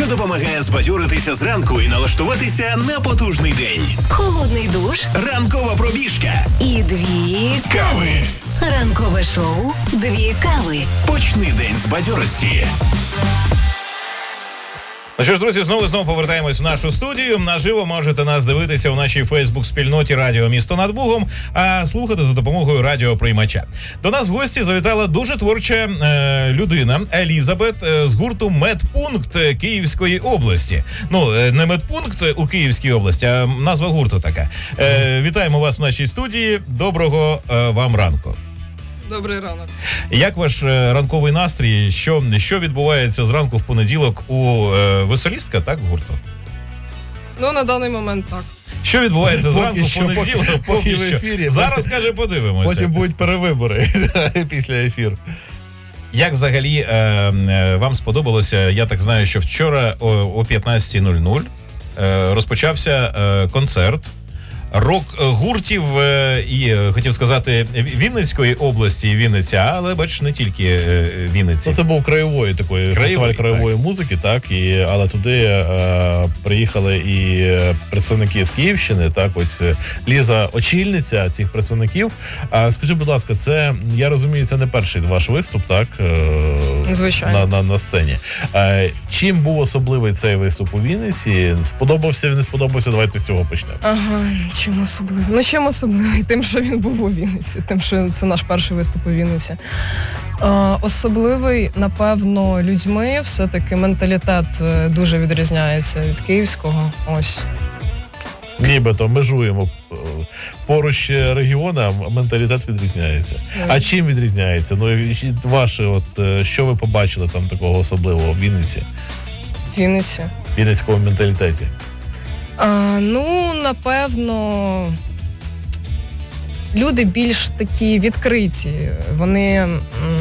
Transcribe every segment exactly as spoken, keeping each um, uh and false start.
що допомагає збадьоритися зранку і налаштуватися на потужний день. Холодний душ, Ранкова пробіжка і дві кави. Ранкове шоу «Дві кави». Почни день з бадьорості. Ну що ж, друзі, знову знову повертаємось в нашу студію. Наживо можете нас дивитися у нашій фейсбук-спільноті «Радіо Місто над Бугом», а слухати за допомогою радіоприймача. До нас в гості завітала дуже творча е, людина Елізабет е, з гурту «Медпункт» Київської області. Ну, е, не «Медпункт» у Київській області, а назва гурту така. Е, вітаємо вас в нашій студії. Доброго е, вам ранку. Добрий ранок. Як ваш е, ранковий настрій? Що, що відбувається зранку в понеділок у е, ви солістка, так, гурту? Ну, на даний момент так. Що відбувається Поки зранку в що, понеділок? поки- Поки, поки в що. ефірі. Зараз, каже, подивимося. Потім будуть перевибори після ефіру. Як взагалі е, е, вам сподобалося, я так знаю, що вчора о, о п'ятнадцята нуль нуль е, розпочався е, концерт рок-гуртів е, і, е, хотів сказати, Вінницької області і Вінниця, але, бач, не тільки е, Вінниці. Ну, це був краєвої такої Краєвої, фестиваль краєвої музики, так, і, але туди е, приїхали і представники з Київщини, так, ось Ліза очільниця цих представників. А скажи, будь ласка, це, я розумію, це не перший ваш виступ, так, е, Звичайно. на, на, на сцені. Е, чим був особливий цей виступ у Вінниці? Сподобався, не сподобався? Давайте з цього почнемо. Ага, чим особливий? Ну, чим особливий? Тим, що він був у Вінниці, тим, що це наш перший виступ у Вінниці. Е, особливий, напевно, людьми, все-таки менталітет е, дуже відрізняється від київського. Ось. Нібито межуємо е, поруч регіону, а менталітет відрізняється. А чим відрізняється? Ну, і ваше, от, е, що ви побачили там такого особливого в Вінниці, В Вінниці. в вінницькому менталітеті? А, ну, напевно, люди більш такі відкриті. Вони м,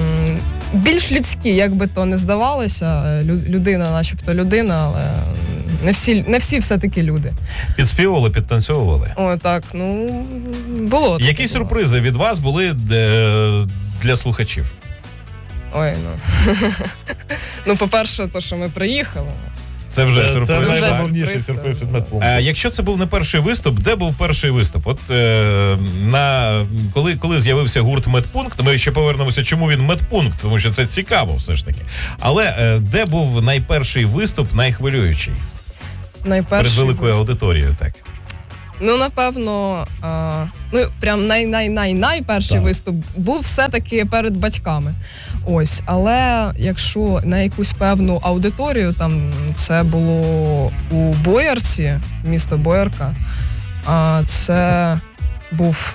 більш людські, як би то не здавалося. Лю- людина, начебто людина, але не всі, не всі все-таки люди. Підспівували, підтанцьовували. О, так, ну, було таке, Які було. сюрпризи від вас були е, для слухачів? Ой, ну. Ну, по-перше, то, що ми приїхали. Це вже Це, сюрприз. це вже найголовніший сюрприз, сюрприз це, від да. медпункту. А якщо це був не перший виступ, де був перший виступ? От е, на коли, коли з'явився гурт «Медпункт», ми ще повернемося, чому він «Медпункт», тому що це цікаво все ж таки. Але е, де був найперший виступ, найхвилюючий? Найперший Перед великою виступ. аудиторією, так. Ну, напевно, а, ну, прям най-най-най-найперший Так. виступ був все-таки перед батьками. Ось, але якщо на якусь певну аудиторію, там це було у Боярці, місто Боярка, а це був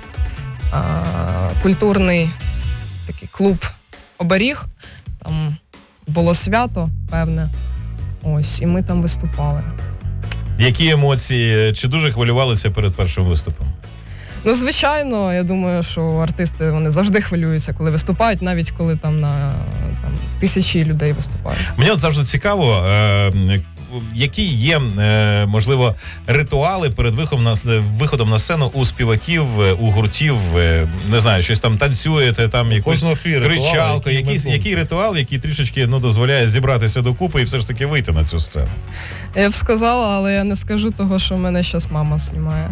а, культурний такий клуб «Оберіг», там було свято певне, ось, і ми там виступали. Які емоції? Чи дуже хвилювалися перед першим виступом? Ну, звичайно, я думаю, що артисти вони завжди хвилюються, коли виступають, навіть коли там на там, тисячі людей виступають. Мені от завжди цікаво, е, які є, е, можливо, ритуали перед виходом на, виходом на сцену у співаків, е, у гуртів, е, не знаю, щось там танцюєте, там якусь Кожного свій ритуал, кричалку, який якийсь, ми будемо. який ритуал, який трішечки ну, дозволяє зібратися докупи і все ж таки вийти на цю сцену. Я б сказала, але я не скажу того, що мене зараз мама знімає.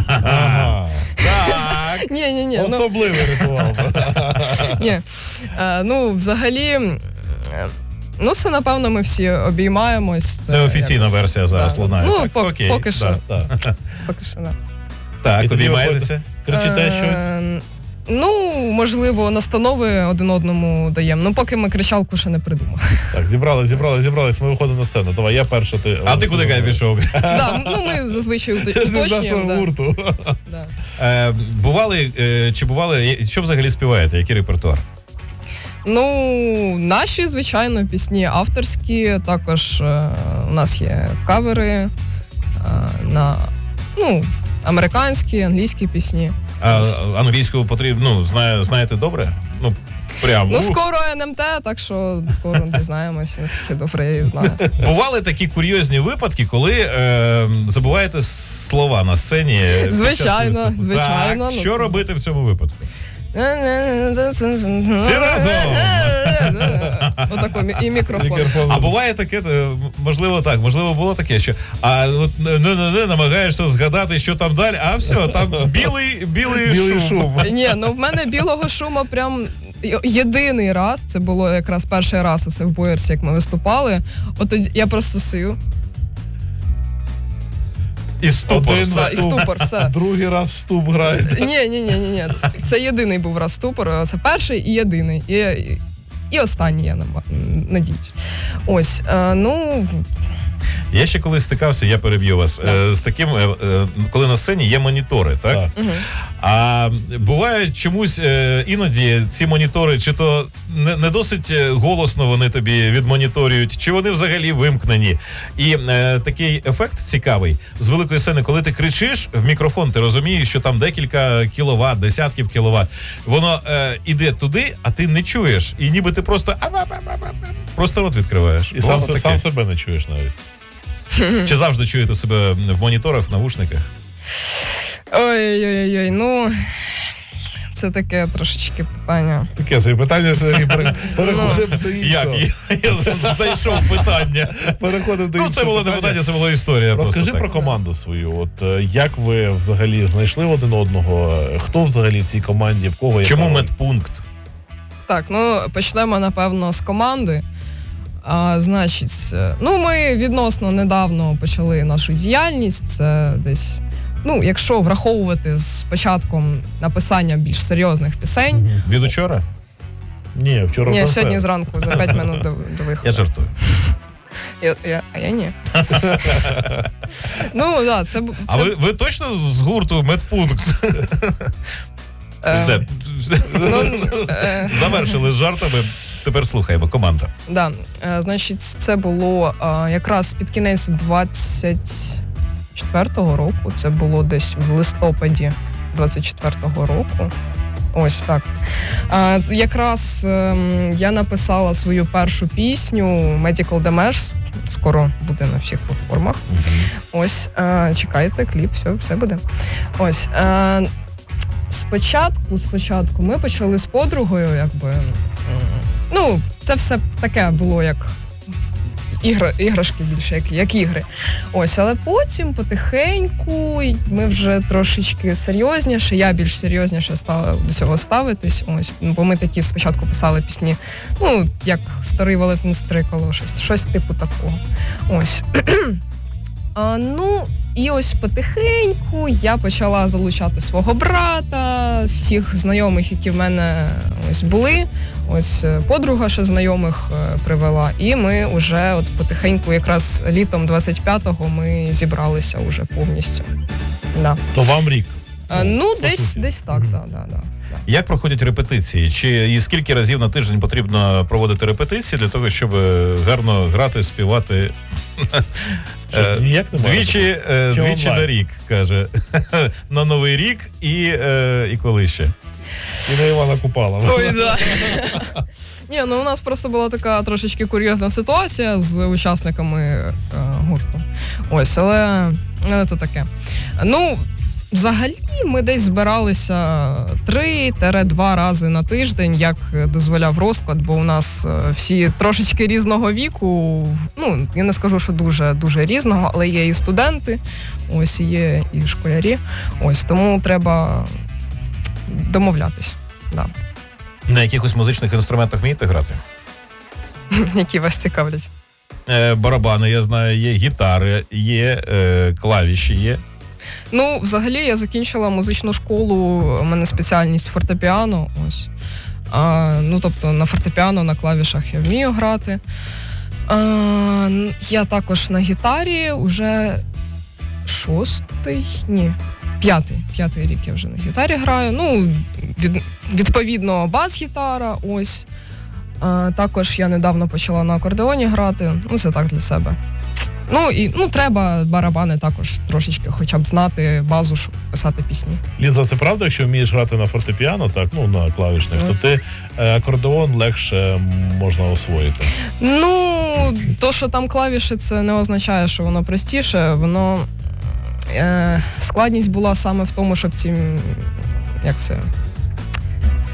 Ага. Так. Ні, ні, ні. Ну, Особливий ритуал. ні. Е, ну, взагалі, е, ну, це, напевно, ми всі обіймаємось. Це офіційна якось, версія зараз да. лунає. Ну, Так, пок- окей, поки що. да. Так. Поки що, да. Так, І тоді обіймаєтеся? Кричите Е, щось? Ну, можливо, настанови один одному даємо. Ну, поки ми кричалку ще не придумали. Так, зібрали, зібрали, зібрались, ми виходимо на сцену. Давай, я перша, ти... А ти куди Гай пішов? Да, ну, ми зазвичай ут- Це ж не з нашого уточнюємо. Да, гурту. да. Е, бували, е, чи бували, що взагалі співаєте? Який репертуар? Ну, наші, звичайно, пісні авторські. Також е, у нас є кавери е, на ну, американські, англійські пісні. А англійську потрібно, ну, знає, знаєте добре? Ну, прямо. Ну, ух. скоро ен ем те, так що скоро дізнаємося, наскільки добре я її знаю. Бували такі курйозні випадки, коли е, забуваєте слова на сцені. під час Звичайно, виступу? звичайно, Так, ну, що це- робити в цьому випадку? Всі разом! Отако, і мікрофон. Мікрофон. А буває таке, е, можливо, так, можливо, було таке, що а от не, не, не намагаєшся згадати, що там далі, а все, там білий, білий, Білий шум. шум. Ні, ну в мене білого шуму прям єдиний раз, це було якраз перший раз, це в Боярці, як ми виступали. От тоді я просто стою. І ступор. Один Да, і ступор, все. Другий раз ступ граєте. Ні, ні, ні, ні, ні. Це, це єдиний був раз ступор. Це перший і єдиний. І, і, і останній, я надіюсь. Ось, е, ну. Я ще колись стикався, я переб'ю вас, е, з таким, е, е, коли на сцені є монітори, так? Так. Угу. А буває чомусь е, іноді ці монітори, чи то не, не досить голосно вони тобі відмоніторюють, чи вони взагалі вимкнені. І е, такий ефект цікавий з великої сцени, коли ти кричиш в мікрофон, ти розумієш, що там декілька кіловат, десятків кіловат. Воно е, іде туди, а ти не чуєш. І ніби ти просто просто рот відкриваєш. І сам, сам себе не чуєш навіть. Чи завжди чуєте себе в моніторах, в навушниках? Ой-ой-ой, ну. Це таке трошечки питання. Таке собі питання, Сергій, пере- переходимо до Як? іншого. Я, я знайшов питання. Переходимо до Ну, іншого це було не питання, це була історія. Розкажи просто про так. команду свою. От е, як ви взагалі знайшли один одного? Хто взагалі в цій команді? В кого є Чому роль? медпункт? Так, ну почнемо, напевно, з команди. А, значить, ну ми відносно недавно почали нашу діяльність. Це десь, ну, якщо враховувати з початком написання більш серйозних пісень. Від учора? Ні, вчора Ні, вже сьогодні все. зранку за п'ять минут до, до виходу. Я жартую. Я, я, а я ні. Ну, да, це... бу- А це ви, ви точно з гурту медпункт? е, Все. ну, е, Завершили з жартами. Тепер слухаємо. Команда. Да, е, значить, це було е, якраз під кінець двадцять четвертого року. Це було десь в листопаді двадцять четвертого року. Ось так. Е, якраз е, я написала свою першу пісню Medical Damage. Скоро буде на всіх платформах. Ось, е, чекайте, кліп, все, все буде. Ось. Е, спочатку, спочатку ми почали з подругою, якби. м, Ну, це все таке було як ігра, іграшки більше, як, як ігри. Ось, але потім потихеньку ми вже трошечки серйозніше, я більш серйозніше стала до цього ставитись. Ось, бо ми такі спочатку писали пісні, ну, як старий Валентин Стрикало, щось, щось типу такого. Ось. А, ну, і ось потихеньку я почала залучати свого брата, всіх знайомих, які в мене ось були. Ось подруга ще знайомих е, привела. І ми вже от потихеньку, якраз літом двадцять п'ятого ми зібралися вже повністю. Да. То вам рік. А, ну, по десь, суті. десь так, да, да, да. да. Як проходять репетиції? Чи і скільки разів на тиждень потрібно проводити репетиції для того, щоб гарно грати, співати? Що, Е, ніяк не можете? Двічі, е, Чи двічі онлайн? на рік, каже. На Новий рік і, е, і коли ще? І на Івана Купалова. Ой, да. Ні, ну у нас просто була така трошечки курйозна ситуація з учасниками е, гурту. Ось, але е, це таке. Ну, взагалі ми десь збиралися три-два рази на тиждень, як дозволяв розклад, бо у нас е, всі трошечки різного віку. Ну, я не скажу, що дуже-дуже різного, але є і студенти, ось, і є і школярі. Ось, тому треба домовлятись. Да. На якихось музичних інструментах вмієте грати? Які вас цікавлять. Е, барабани, я знаю, є, гітари, є, е, клавіші є. Ну, взагалі, я закінчила музичну школу, у мене спеціальність фортепіано. Ось. А, ну, тобто на фортепіано, на клавішах я вмію грати. А, я також на гітарі вже шостий, ні, п'ятий, п'ятий рік я вже на гітарі граю. Ну, від, відповідно, бас-гітара, ось. А, також я недавно почала на акордеоні грати, ну, це так для себе. Ну, і ну, треба барабани також трошечки хоча б знати базу, щоб писати пісні. Ліза, це правда, якщо вмієш грати на фортепіано, так, ну, на клавішних, Ну. то ти е, акордеон легше можна освоїти. Ну, то, що там клавіші, це не означає, що воно простіше. Воно е, складність була саме в тому, щоб ці, як це,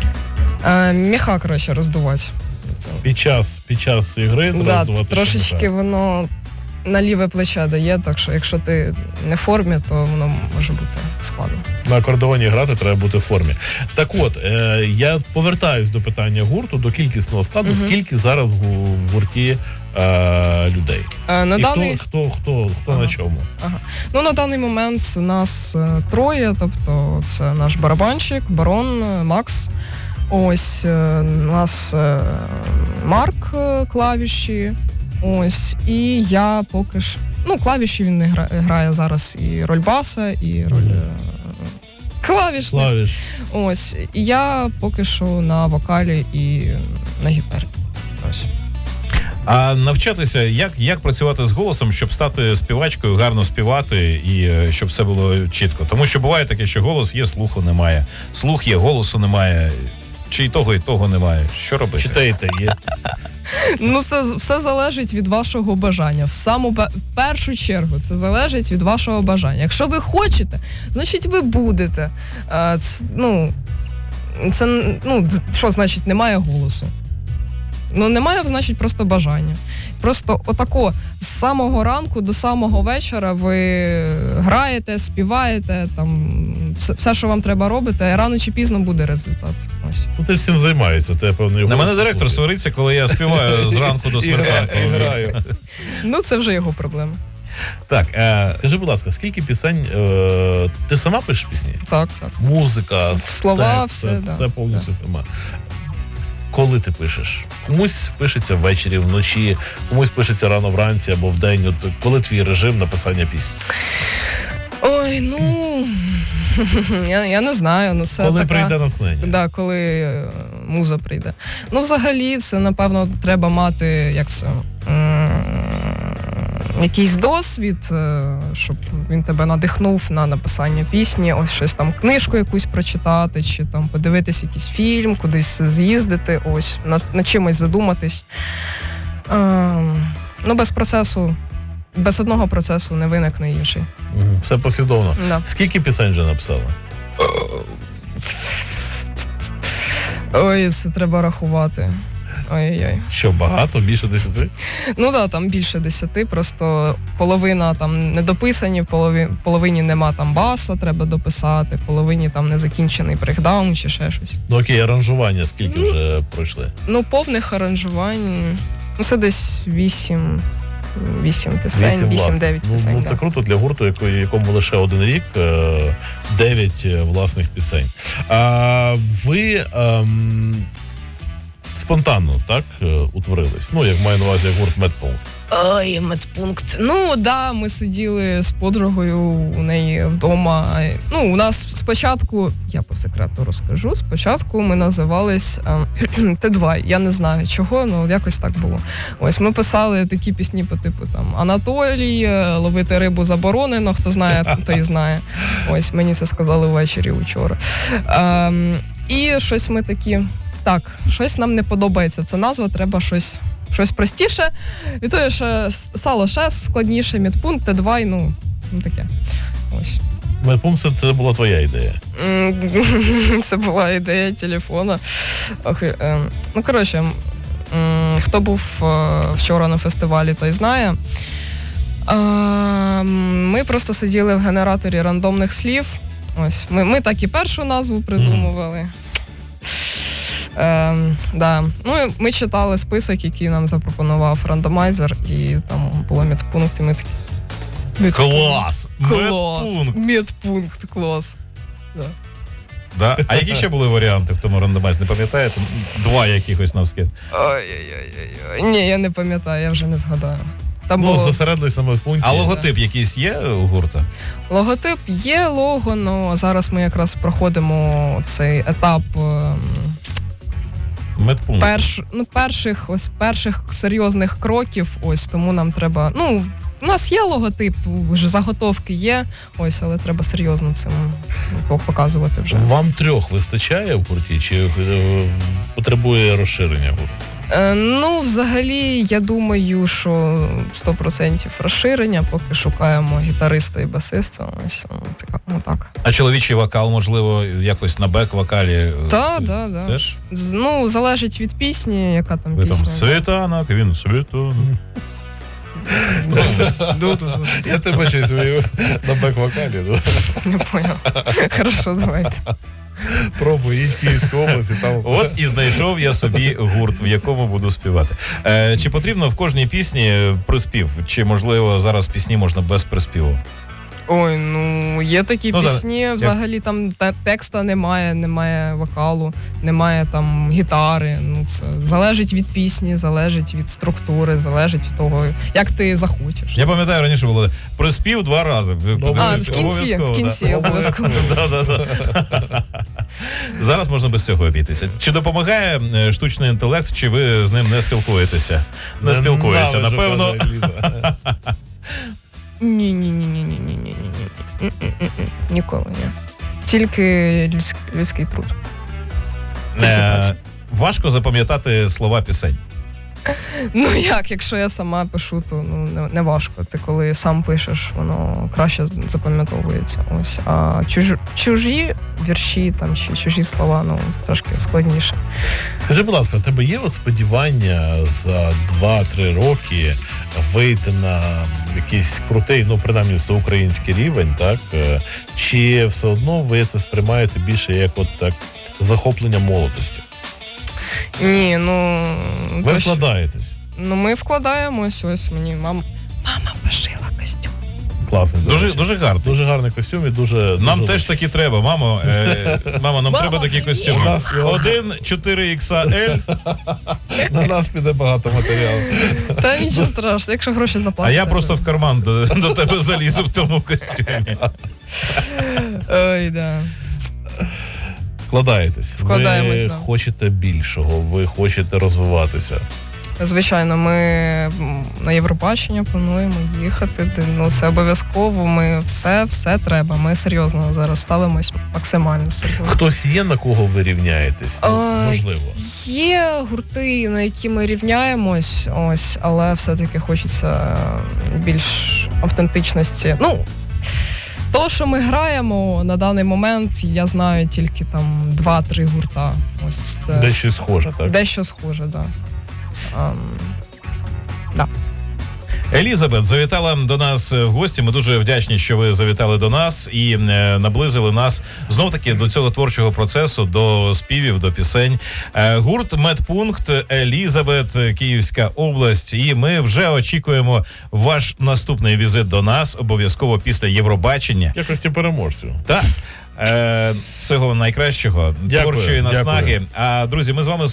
Е, міха, коротше, роздувати. Це. Під час, під час ігри треба Да, роздувати трошечки ще воно на ліве плече дає, так що якщо ти не в формі, то воно може бути складно. на акордеоні грати треба бути в формі. Так от, е, я повертаюсь до питання гурту, до кількісного складу. Мгм. Скільки зараз в гу- в гурті е, людей? Е, на І даний... хто, хто, хто, хто Ага. на чому? Ага. Ну, на даний момент нас е, троє, тобто це наш барабанщик, Барон, е, Макс. Ось е, у нас е, Марк е, клавіші. Ось, і я поки що. Ну, клавіші він не гра, грає зараз і роль баса, і роль е, клавішних. Славіш. Ось. І я поки що на вокалі і на гітарі. Ось. А навчатися, як, як працювати з голосом, щоб стати співачкою, гарно співати і е, щоб все було чітко. Тому що буває таке, що голос є, слуху немає. Слух є, голосу немає. Чи і того, і того немає. Що робити? Чи те, і те є? Ну, це з- все залежить від вашого бажання. В саму пе- в першу чергу це залежить від вашого бажання. Якщо ви хочете, значить ви будете. Е, ц- ну, це ну, д- що значить немає голосу? Ну, немає, значить, просто бажання. Просто отако з самого ранку до самого вечора ви граєте, співаєте, там все, все що вам треба робити, і рано чи пізно буде результат. Ось. Ну, ти всім займаєшся, ти, певно, його На мене слухаєш. директор свариться, коли я співаю зранку до І гра- смерканку. і граю. Ну, це вже його проблема. Так, е, Скажи, будь ласка, скільки пісень е, ти сама пишеш пісні? Так, так. Музика, Слова, текст, все, це, да. це повністю сама. Коли ти пишеш? Комусь пишеться ввечері, вночі, комусь пишеться рано вранці або вдень. От коли твій режим написання пісні? Ой, ну я, я не знаю. Ну це Коли така, прийде натхнення? да, коли е, муза прийде. Ну, взагалі, це напевно треба мати як це. м, Якийсь досвід, е, щоб він тебе надихнув на написання пісні, ось щось там книжку якусь прочитати, чи там подивитись якийсь фільм, кудись з'їздити, ось над, над чимось задуматись. Е, ну, без процесу, без одного процесу не виникне інший. Мгм. Все послідовно. Да. Скільки пісень вже написала? Ой, це треба рахувати. Ой-ой-ой. Що, багато? Більше десяти? Ну да, там більше десяти, просто половина там не дописані, в половині, в половині нема там баса, треба дописати, в половині там незакінчений брейкдаун чи ще щось. Ну окей, аранжування скільки вже пройшли? Ну, повних аранжувань, ну це десь вісім, вісім пісень, Вісім вісім-дев'ять власних. пісень. Ну, ну да. це круто для гурту, яко- якому лише один рік, е, дев'ять е, власних пісень. А ви ем, спонтанно, так, е, утворились? Ну, як маю на увазі гурт Медпункт. Ой, медпункт. Ну, да, ми сиділи з подругою у неї вдома. Ну, у нас спочатку, я по секрету розкажу, спочатку ми називались ем, Т два. Я не знаю чого, ну якось так було. Ось ми писали такі пісні по типу там Анатолій, е, ловити рибу заборонено, хто знає, той знає. Ось мені це сказали ввечері учора. Ем, і щось ми такі. Так, щось нам не подобається. Ця назва, треба щось. Щось простіше, і то ще стало ще складніше, медпункт, Т два, ну, ну таке. Ось. Медпункт це, це була твоя ідея. М, Це була ідея телефона. Ох, е, ну, коротше, м, хто був е, вчора на фестивалі, той знає. Е, Ми просто сиділи в генераторі рандомних слів. Ось. Ми, ми так і першу назву придумували. Ем, да. Ну, і ми читали список, який нам запропонував рандомайзер, і там було медпункт, і ми такі. «Медпункт, клас! Клас! Медпункт! Медпункт, клас. Да. Да? А які ще були варіанти в тому рандомайзі? Не пам'ятаєте? Два якихось навскид. Ой-ой-ой. Ні, я не пам'ятаю, я вже не згадаю. Там Ну, було... зосередились на медпункті. А логотип якийсь є у гурта? Логотип є, лого, але зараз ми якраз проходимо цей етап ем, Медпункт. перш, ну, перших, ось, перших серйозних кроків, ось, тому нам треба, ну, у нас є логотип, вже заготовки є, ось, але треба серйозно цим показувати вже. Вам трьох вистачає в гурті, чи е, потребує розширення гурту? Е, ну, взагалі, я думаю, що сто відсотків розширення, поки шукаємо гітариста і басиста. Ось, ну, так, ну, так. А чоловічий вокал, можливо, якось на бек-вокалі? Так, так, так. Теж? З- Ну, залежить від пісні, яка там Ви там пісня. світанок, він світанок. Ду-ду-ду. Я тебе щось уявив на бек-вокалі. Ну. Не понял. Хорошо, давайте. Пробуй, їдь в Київську область і там... От і знайшов я собі гурт, в якому буду співати. Е, чи потрібно в кожній пісні приспів? Чи, можливо, зараз пісні можна без приспіву? Ой, ну є такі Ну, да. пісні, взагалі там те- текста немає, немає вокалу, немає там гітари. Ну це залежить від пісні, залежить від структури, залежить від того, як ти захочеш. Я пам'ятаю, раніше було приспів два рази. Ви А, подивились? в кінці, Обов'язково, в кінці да. обов'язково. Да, да, да. Зараз можна без цього обійтися. Чи допомагає е, штучний інтелект, чи ви з ним не спілкуєтеся? Не спілкуєтеся, Ненавиджу, напевно. каже Ліза. Ні, ні, ні, ні, ні, ні, ні, ні, ні. Ніколи ні. Тільки людський, людський труд. Е, важко запам'ятати слова пісень. Ну як, якщо я сама пишу, то ну не, не важко. Ти коли сам пишеш, воно краще запам'ятовується. Ось. А чуж, чужі вірші там чи чужі слова, ну трошки складніше. Скажи, будь ласка, у тебе є от сподівання за два-три роки вийти на якийсь крутий, ну принаймні всеукраїнський рівень, так? Е, Чи все одно ви це сприймаєте більше як от так захоплення молодості? Ні, ну Ви то, що- вкладаєтесь. ну ми вкладаємось. Ось мені мама. Мама пошила костюм. Класний. до Дуже, речі. дуже гарно. Дуже гарний костюм і дуже... Нам дуже теж такі треба, мамо. Е, мама, нам Мама, треба такі привіт! костюми. У нас його- Один чотири ікс ель, На нас піде багато матеріалу. Та нічого страшного, якщо гроші а заплатити. я просто в карман до, до тебе залізу в тому костюмі. Ой, да. Вкладаєтесь. Вкладаємось, Ви да. хочете більшого, ви хочете розвиватися. Звичайно, ми м, на Євробачення плануємо їхати. де, Ну, це обов'язково. Ми все, все треба. Ми серйозно зараз ставимось максимально з собою. Хтось є, на кого ви рівняєтесь? Ну, А, можливо. Є гурти, на які ми рівняємось, ось, але все-таки хочеться більш автентичності. Ну, то, що ми граємо на даний момент, я знаю тільки там два-три гурта. Ось це Дещо схоже, так? дещо схоже, да. Ам, Елізабет завітала до нас в гості. Ми дуже вдячні, що ви завітали до нас і е, наблизили нас знов таки до цього творчого процесу, до співів, до пісень. Е, гурт Медпункт, Елізабет, Київська область. І ми вже очікуємо ваш наступний візит до нас, обов'язково після Євробачення. В якості переможців. Так. Е, всього найкращого, Дякую, творчої наснаги. дякую. А друзі, ми з вами